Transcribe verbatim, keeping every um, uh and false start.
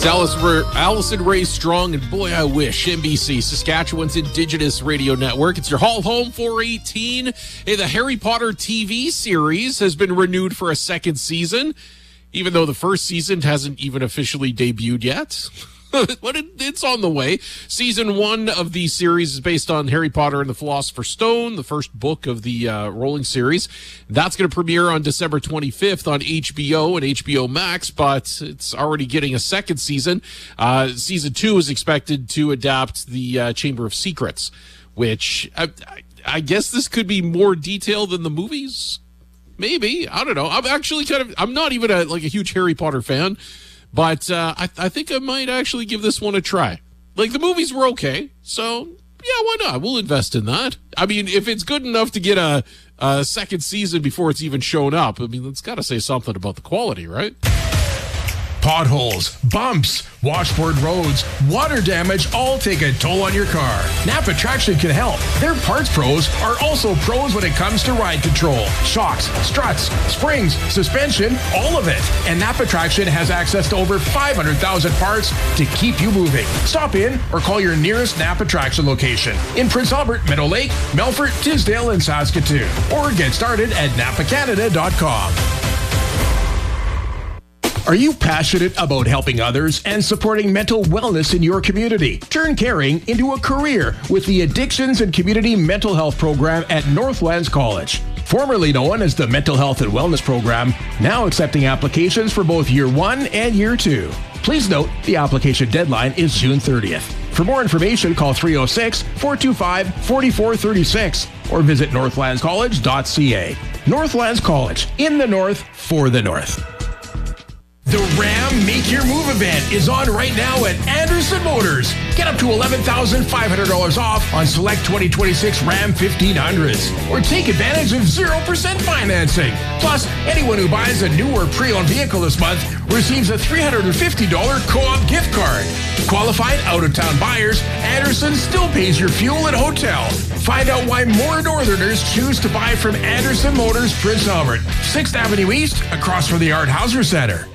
Allison, Allison Ray Strong, and boy, I wish, N B C, Saskatchewan's Indigenous Radio Network. It's your Hall Home four eighteen. Hey, the Harry Potter T V series has been renewed for a second season, even though the first season hasn't even officially debuted yet. But it, it's on the way. Season one of the series is based on Harry Potter and the Philosopher's Stone, the first book of the uh, rolling series. That's going to premiere on December twenty-fifth on H B O and H B O Max, but it's already getting a second season. Uh, season two is expected to adapt the uh, Chamber of Secrets, which I, I, I guess this could be more detailed than the movies. Maybe. I don't know. I'm actually kind of, I'm not even a, like a huge Harry Potter fan. But uh, I, I think I might actually give this one a try. Like, the movies were okay, so yeah, why not? We'll invest in that. I mean, if it's good enough to get a, a second season before it's even shown up, I mean, it's got to say something about the quality, right? Potholes, bumps, washboard roads, water damage all take a toll on your car. Napa Traction can help. Their parts pros are also pros when it comes to ride control. Shocks, struts, springs, suspension, all of it. And Napa Traction has access to over five hundred thousand parts to keep you moving. Stop in or call your nearest Napa Traction location in Prince Albert, Meadow Lake, Melfort, Tisdale, and Saskatoon. Or get started at napa canada dot com. Are you passionate about helping others and supporting mental wellness in your community? Turn caring into a career with the Addictions and Community Mental Health Program at Northlands College. Formerly known as the Mental Health and Wellness Program, now accepting applications for both Year one and Year two. Please note the application deadline is June thirtieth. For more information, call three oh six, four two five, four four three six or visit northlands college dot c a. Northlands College, in the North, for the North. The Ram Make Your Move event is on right now at Anderson Motors. Get up to eleven thousand five hundred dollars off on select twenty twenty-six Ram fifteen hundreds. Or take advantage of zero percent financing. Plus, anyone who buys a new or pre-owned vehicle this month receives a three hundred fifty dollars co-op gift card. Qualified out-of-town buyers, Anderson still pays your fuel and hotel. Find out why more Northerners choose to buy from Anderson Motors, Prince Albert, sixth Avenue East, across from the Art Hauser Center.